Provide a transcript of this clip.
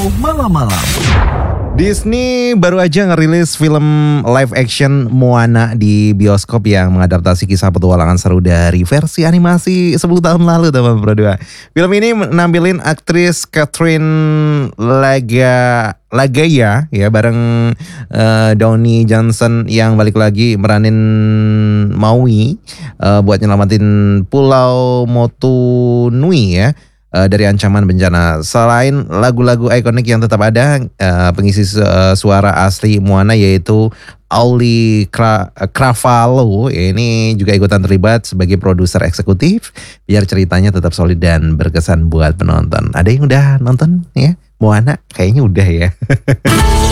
Malam-malam. Disney baru aja ngerilis film live action Moana di bioskop yang mengadaptasi kisah petualangan seru dari versi animasi 10 tahun lalu, teman berdua. Film ini menampilin aktris Catherine Lagaya ya bareng Downey Johnson yang balik lagi meranin Maui buat nyelamatin Pulau Motunui ya. Dari ancaman bencana. Selain lagu-lagu ikonik yang tetap ada, pengisi suara asli Moana yaitu Auli Cravalo ini juga ikutan terlibat sebagai produser eksekutif biar ceritanya tetap solid dan berkesan buat penonton. Ada yang udah nonton ya Moana? Kayaknya udah ya.